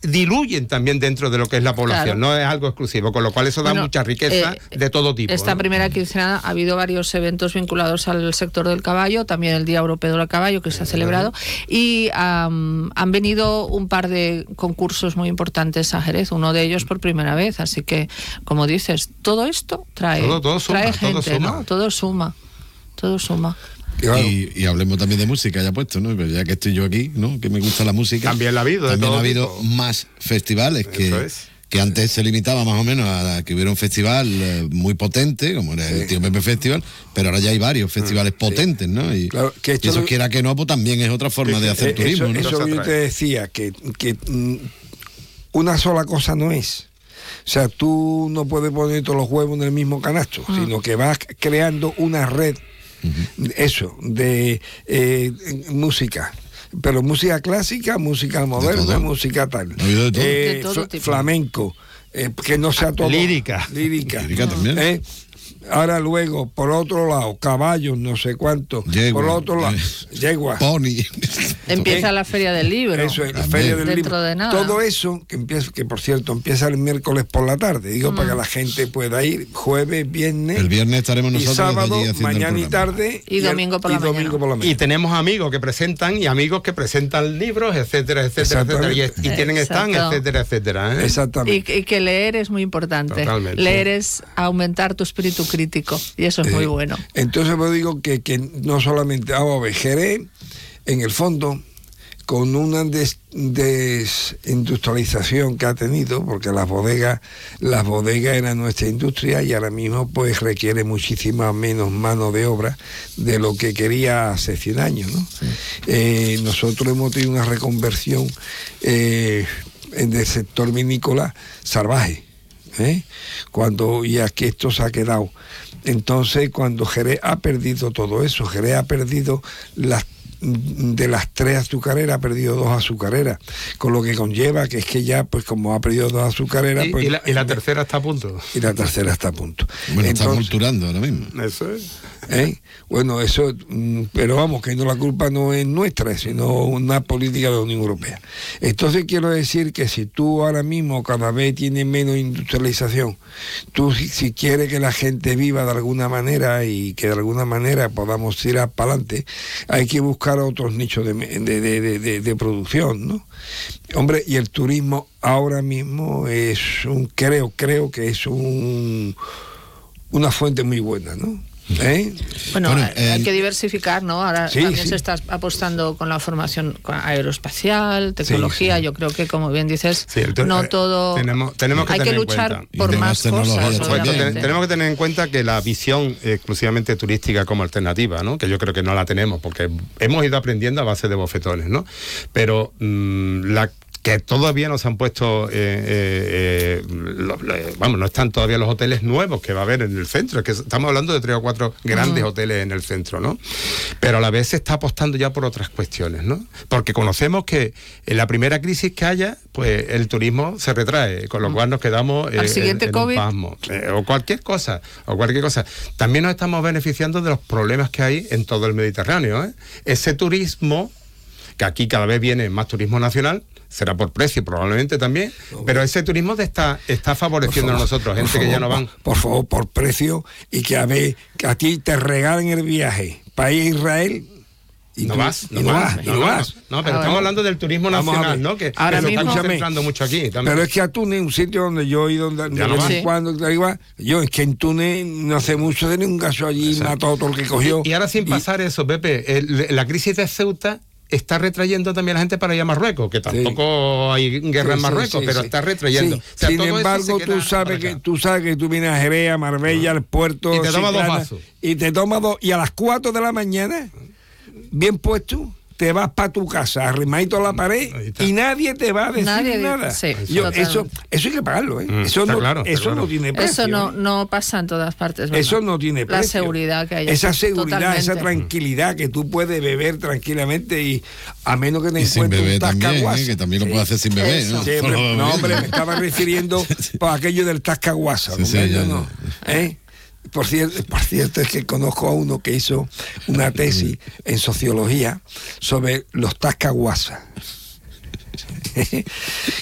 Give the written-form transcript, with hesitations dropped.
diluyen también dentro de lo que es la población, no es algo exclusivo, con lo cual eso da mucha riqueza de todo tipo. Esta primera quincena ha habido varios eventos vinculados al sector del caballo, también el Día Europeo del Caballo que se ha celebrado, y han venido un par de concursos muy importantes a Jerez, uno de ellos por primera vez, así que, como dices, todo esto trae gente, ¿no? Todo suma. Y hablemos también de música, ya puesto, ¿no? Pero ya que estoy yo aquí, ¿no? Que me gusta la música. También ha habido más festivales que antes se limitaba más o menos a que hubiera un festival muy potente, como era el Tío Pepe Festival, pero ahora ya hay varios festivales potentes, ¿no? Y, claro, que y eso quiera que no, pues también es otra forma de hacer turismo, ¿no? Eso yo te decía, que una sola cosa no es. O sea, tú no puedes poner todos los huevos en el mismo canasto, sino que vas creando una red, de música. Pero música clásica, música moderna, música tal. Flamenco, que no sea todo. Lírica también. Ahora luego, por otro lado, caballos, no sé cuánto. Por otro lado, yeguas. Pony. Empieza la Feria del Libro. Eso es, la Feria del Libro. De nada. Todo eso, que por cierto empieza el miércoles por la tarde, digo, para que la gente pueda ir, jueves, viernes. El viernes estaremos nosotros. Y sábado, mañana y tarde. Y domingo por la mañana. Y tenemos amigos que presentan y amigos que presentan libros, etcétera. Y tienen stand, etcétera. Exactamente. Y que leer es muy importante. Totalmente. Leer es aumentar tu espíritu crítico, y eso es muy bueno. Entonces me digo que no solamente Jerez, en el fondo, con una desindustrialización que ha tenido, porque las bodegas eran nuestra industria y ahora mismo pues requiere muchísima menos mano de obra de lo que quería hace 100 años, ¿no? Nosotros hemos tenido una reconversión en el sector vinícola salvaje. Y aquí esto se ha quedado. Entonces, cuando Jerez ha perdido todo eso, Jerez ha perdido de las 3 azucareras, ha perdido 2 azucareras, con lo que conlleva que es que ya, pues como ha perdido 2 azucareras... Y la tercera está a punto. Y la tercera está a punto. Bueno, está culturando ahora mismo. Eso es. Bueno, eso, pero vamos, que no, la culpa no es nuestra, sino una política de la Unión Europea. Entonces quiero decir que si tú ahora mismo cada vez tienes menos industrialización, tú si quieres que la gente viva de alguna manera y que de alguna manera podamos tirar para adelante, hay que buscar otros nichos de producción, ¿no? Hombre, y el turismo ahora mismo es creo que es una fuente muy buena, ¿no? Bueno, hay que diversificar, ¿no? Ahora también se está apostando con la formación aeroespacial, tecnología. Yo creo que, como bien dices, no todo. Tenemos que hay que luchar por más cosas. Tenemos que tener en cuenta que la visión exclusivamente turística como alternativa, ¿no? Que yo creo que no la tenemos, porque hemos ido aprendiendo a base de bofetones, ¿no? Pero que todavía no se han puesto, no están todavía los hoteles nuevos que va a haber en el centro, es que estamos hablando de 3 o 4 grandes hoteles en el centro, ¿no? Pero a la vez se está apostando ya por otras cuestiones, ¿no? Porque conocemos que en la primera crisis que haya, pues el turismo se retrae, con lo cual nos quedamos al siguiente en COVID. un pasmo, o cualquier cosa. También nos estamos beneficiando de los problemas que hay en todo el Mediterráneo, Ese turismo, que aquí cada vez viene más turismo nacional, será por precio probablemente también, pero ese turismo está favoreciendo a nosotros, gente que ya no van. Por favor, por precio, y que a ti te regalen el viaje para ir a Israel. Y no vas. No, pero estamos hablando del turismo nacional, ¿no? Que ahora se mismo está concentrando mucho aquí también. Pero es que a Túnez, un sitio donde yo he ido, es que en Túnez no hace mucho de un gaso allí, mató todo el que cogió. Y ahora sin pasar eso, Pepe, la crisis de Ceuta está retrayendo también a la gente para ir a Marruecos, que tampoco hay guerra en Marruecos, pero está retrayendo. O sea, sin embargo, tú sabes que tú vienes a Jerez, a Marbella, al puerto... Y te tomas 2 vasos. Y te tomas 2, y a las 4 de la mañana, bien puesto, te vas para tu casa, arrimadito a la pared, y nadie te va a decir nada. Sí, eso hay que pagarlo, Eso no tiene precio. Eso no pasa en todas partes, ¿verdad? Eso no tiene precio. La seguridad que hay. Esa seguridad, totalmente. Esa tranquilidad que tú puedes beber tranquilamente, y a menos que te encuentres un tascaguasa. Que también lo puedes hacer sin beber, ¿no? Sí, hombre, me estaba refiriendo por aquello del tascaguasa. Por cierto, es que conozco a uno que hizo una tesis en sociología sobre los tascaguasas.